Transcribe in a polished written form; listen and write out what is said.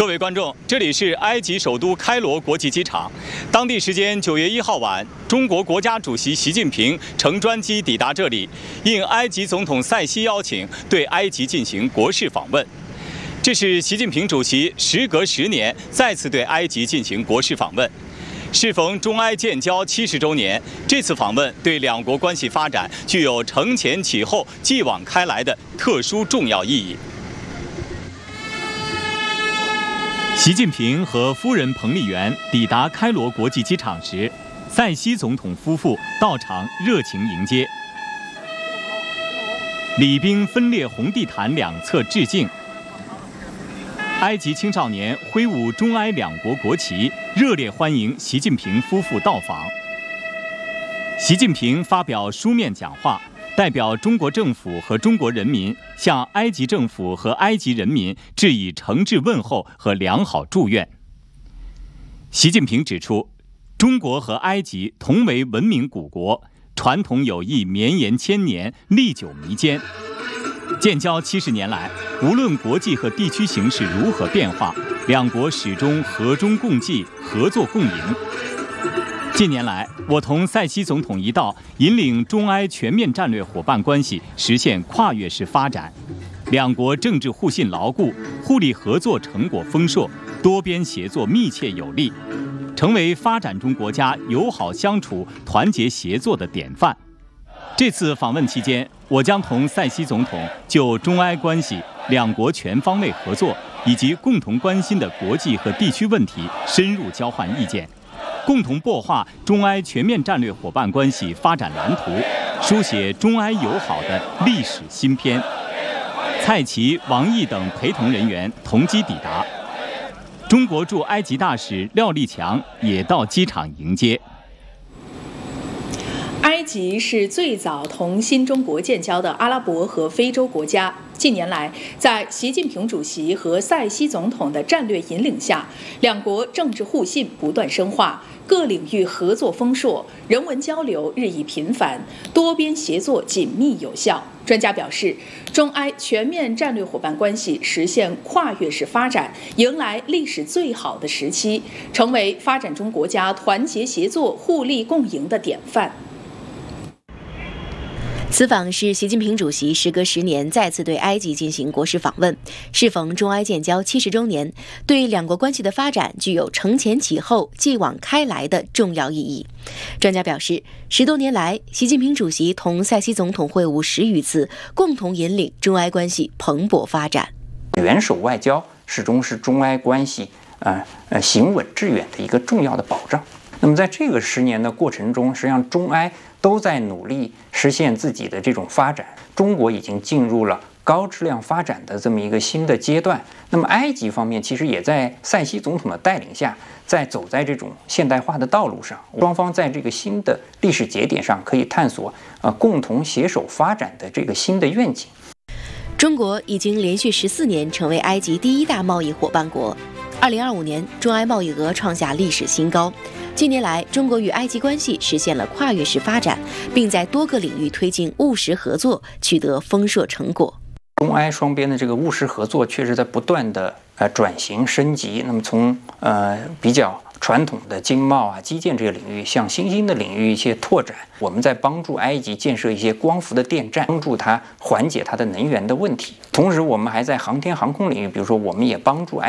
各位观众，这里是埃及首都开罗国际机场。当地时间9月1号晚，中国国家主席习近平乘专机抵达这里，应埃及总统塞西邀请，对埃及进行国事访问。这是习近平主席时隔10年再次对埃及进行国事访问。适逢中埃建交70周年，这次访问对两国关系发展具有承前启后、继往开来的特殊重要意义。习近平和夫人彭丽媛抵达开罗国际机场时，塞西总统夫妇到场热情迎接，礼宾分列红地毯两侧致敬。埃及青少年挥舞中埃两国国旗，热烈欢迎习近平夫妇到访。习近平发表书面讲话，代表中国政府和中国人民向埃及政府和埃及人民致以诚挚问候和良好祝愿。习近平指出，中国和埃及同为文明古国，传统友谊绵延千年，历久弥坚。建交70年来，无论国际和地区形势如何变化，两国始终和衷共济，合作共赢。近年来，我同塞西总统一道，引领中埃全面战略伙伴关系实现跨越式发展，两国政治互信牢固，互利合作成果丰硕，多边协作密切有力，成为发展中国家友好相处、团结协作的典范。这次访问期间，我将同塞西总统就中埃关系、两国全方位合作以及共同关心的国际和地区问题深入交换意见，共同擘画中埃全面战略伙伴关系发展蓝图，书写中埃友好的历史新篇。蔡奇、王毅等陪同人员同机抵达，中国驻埃及大使廖立强也到机场迎接。 埃及是最早同新中国建交的阿拉伯和非洲国家。近年来，在习近平主席和塞西总统的战略引领下，两国政治互信不断深化，各领域合作丰硕，人文交流日益频繁，多边协作紧密有效。专家表示，中埃全面战略伙伴关系实现跨越式发展，迎来历史最好的时期，成为发展中国家团结协作、互利共赢的典范。 此访是习近平主席时隔10年再次对埃及进行国事访问，适逢中埃建交70周年，对两国关系的发展具有承前启后、继往开来的重要意义。专家表示，10多年来，习近平主席同塞西总统会晤10余次，共同引领中埃关系蓬勃发展。 元首外交始终是中埃关系行稳致远的一个重要的保障。那么在这个10年的过程中，实际上中埃都在努力实现自己的这种发展，中国已经进入了高质量发展的这么一个新的阶段。那么埃及方面其实也在塞西总统的带领下，走在这种现代化的道路上，双方在这个新的历史节点上可以探索共同携手发展的这个新的愿景。 中国已经连续14年成为埃及第1大贸易伙伴国。2025年，中埃贸易额创下历史新高。近年来，中国与埃及关系实现了跨越式发展，并在多个领域推进务实合作，取得丰硕成果。 中埃双边的这个务实合作确实在不断的转型升级。那么从比较传统的经贸基建这个领域，向新兴的领域一些拓展。我们在帮助埃及建设一些光伏的电站，帮助它缓解它的能源的问题。同时，我们还在航天航空领域，比如说我们也帮助